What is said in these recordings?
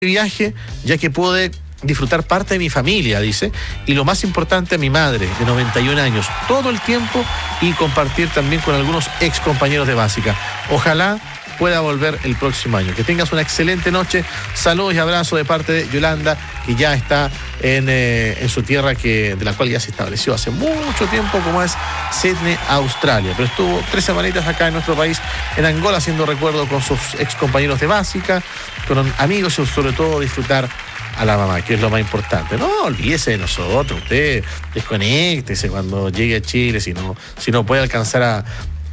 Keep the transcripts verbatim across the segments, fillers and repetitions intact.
viaje, ya que pude disfrutar parte de mi familia, dice, y lo más importante, a mi madre, de noventa y un años, todo el tiempo, y compartir también con algunos ex compañeros de básica. Ojalá pueda volver el próximo año. Que tengas una excelente noche. Saludos y abrazos de parte de Yolanda, que ya está en, eh, en su tierra, que, de la cual ya se estableció hace mucho tiempo, como es Sydney, Australia. Pero estuvo tres semanitas acá en nuestro país, en Angola, haciendo recuerdo con sus ex compañeros de básica, con amigos y sobre todo disfrutar a la mamá, que es lo más importante. No olvídese de nosotros, usted desconéctese cuando llegue a Chile, si no, si no puede alcanzar a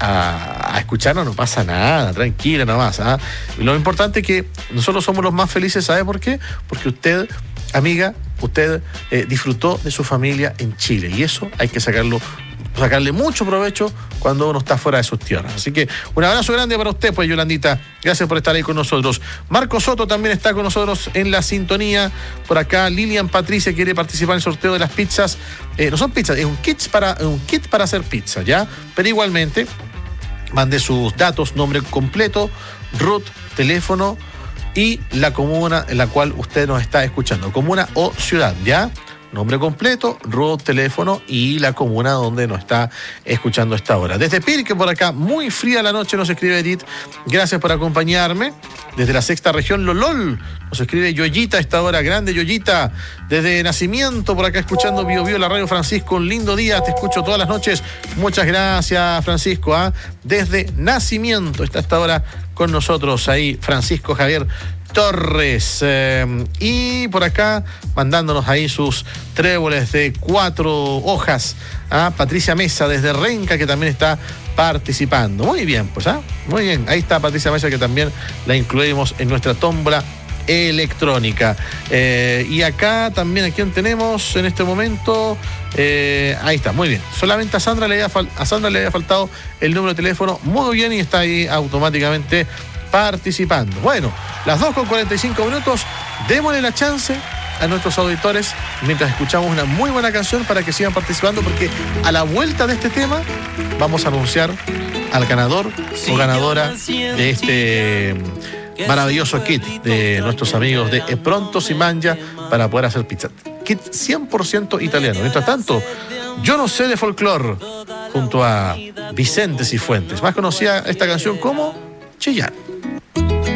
A, a escucharnos, no pasa nada, tranquila nomás. ¿eh? Lo importante es que nosotros somos los más felices, ¿sabe por qué? Porque usted, amiga, usted eh, disfrutó de su familia en Chile, y eso hay que sacarlo, sacarle mucho provecho cuando uno está fuera de sus tierras. Así que un abrazo grande para usted, pues, Yolandita. Gracias por estar ahí con nosotros. Marco Soto también está con nosotros en la sintonía. Por acá, Lilian Patricia quiere participar en el sorteo de las pizzas. Eh, no son pizzas, es un kit para, un kit para hacer pizza, ¿ya? Pero igualmente, mande sus datos, nombre completo, root, teléfono y la comuna en la cual usted nos está escuchando. Comuna o ciudad, ¿ya? Nombre completo, root, teléfono y la comuna donde nos está escuchando a esta hora. Desde Pirque, por acá, muy fría la noche, nos escribe Edith. Gracias por acompañarme. Desde la sexta región, Lolol, nos escribe Yoyita a esta hora. Grande Yoyita. Desde Nacimiento, por acá escuchando Bio Bio, la radio Francisco. Un lindo día, te escucho todas las noches. Muchas gracias, Francisco. ¿eh? Desde Nacimiento está a esta hora con nosotros ahí Francisco Javier Torres, eh, y por acá mandándonos ahí sus tréboles de cuatro hojas a Patricia Mesa desde Renca, que también está participando. Muy bien, pues, ¿ah? Muy bien, ahí está Patricia Mesa, que también la incluimos en nuestra tómbola electrónica. Eh, y acá también, ¿a quién tenemos en este momento? Eh, ahí está, muy bien. Solamente a Sandra le había, fal- a Sandra le había faltado el número de teléfono. Muy bien, y está ahí automáticamente participando. Bueno, las dos con cuarenta y cinco minutos, démosle la chance a nuestros auditores mientras escuchamos una muy buena canción para que sigan participando, porque a la vuelta de este tema vamos a anunciar al ganador o ganadora de este maravilloso kit de nuestros amigos de Pronto Si Mangia para poder hacer pizza. Kit cien por ciento italiano. Mientras tanto, Yo no sé de folclore junto a Vicente Cifuentes, más conocida esta canción como Chillán.